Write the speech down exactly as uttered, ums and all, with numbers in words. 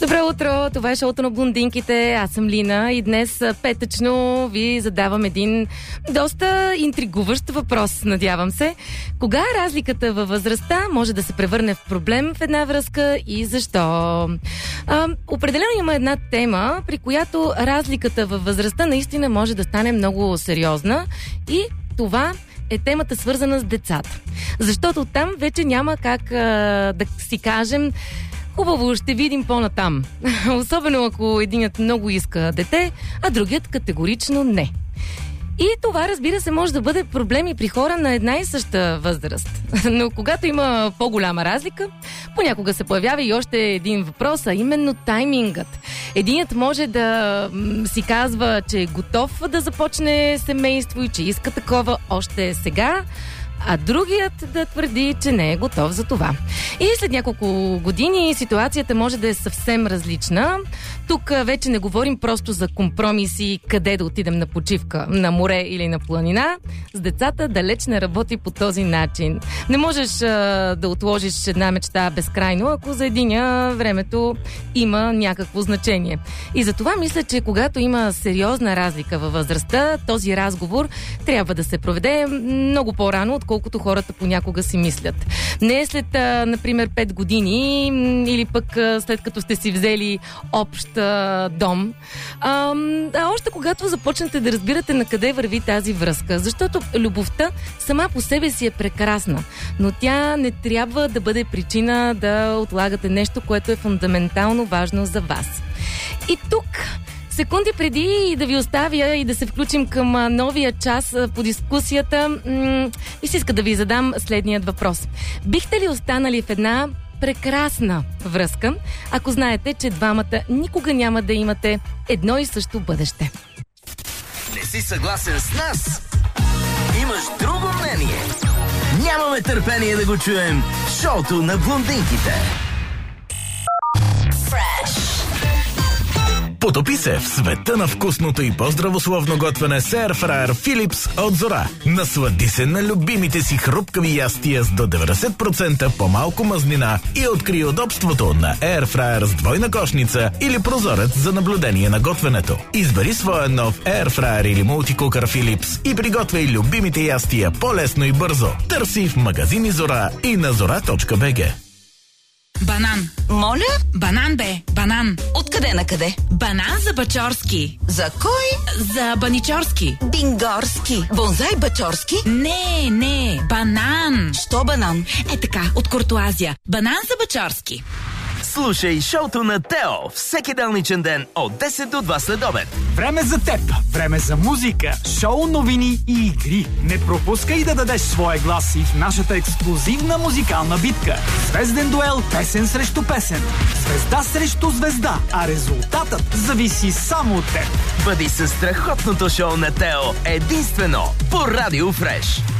Добро утро, това е шоуто на блондинките, аз съм Лина и днес петъчно ви задавам един доста интригуващ въпрос, надявам се. Кога разликата във възрастта може да се превърне в проблем в една връзка и защо? А, определено има една тема, при която разликата във възрастта наистина може да стане много сериозна и това е темата свързана с децата. Защото там вече няма как а, да си кажем хубаво, ще видим по-натам. Особено ако единят много иска дете, а другият категорично не. И това, разбира се, може да бъде проблем и при хора на една и съща възраст. Но когато има по-голяма разлика, понякога се появява и още един въпрос, а именно таймингът. Единият може да си казва, че е готов да започне семейство и че иска такова още сега, а другият да твърди, че не е готов за това. И след няколко години ситуацията може да е съвсем различна. Тук вече не говорим просто за компромиси, къде да отидем на почивка, на море или на планина. С децата далеч не работи по този начин. Не можеш а, да отложиш една мечта безкрайно, ако за единия времето има някакво значение. И затова мисля, че когато има сериозна разлика във възрастта, този разговор трябва да се проведе много по-рано, колкото хората понякога си мислят. Не е след, а, например, пет години или пък а, след като сте си взели общ а, дом, а, а още когато започнете да разбирате на къде върви тази връзка. Защото любовта сама по себе си е прекрасна, но тя не трябва да бъде причина да отлагате нещо, което е фундаментално важно за вас. И тук секунди преди да ви оставя и да се включим към новия час по дискусията, м- и си иска да ви задам следният въпрос. Бихте ли останали в една прекрасна връзка, ако знаете, че двамата никога няма да имате едно и също бъдеще? Не си съгласен с нас? Имаш друго мнение? Нямаме търпение да го чуем в шоуто на блондинките. Потопи се в света на вкусното и по-здравословно готвене с Air Fryer Philips от Зора. Наслади се на любимите си хрупкави ястия с до деветдесет процента по-малко мазнина и откри удобството на Air Fryer с двойна кошница или прозорец за наблюдение на готвенето. Избери своя нов Air Fryer или мултикукър Philips и приготвяй любимите ястия по-лесно и бързо. Търси в магазини Зора и на зора точка би джи. Банан. Моля? Банан бе, банан. Откъде на къде? Банан за Бачорски. За кой? За Баничорски. Бингорски. Бонзай Бачорски? Не, не, банан. Що банан? Е така, от Куртуазия. Банан за Бачорски. Слушай шоуто на Тео всеки делничен ден от десет до два следобед. Време за теб, време за музика, шоу, новини и игри. Не пропускай да дадеш своя глас и в нашата ексклузивна музикална битка. Звезден дуел, песен срещу песен. Звезда срещу звезда, а резултатът зависи само от теб. Бъди със страхотното шоу на Тео единствено по Радио Фреш.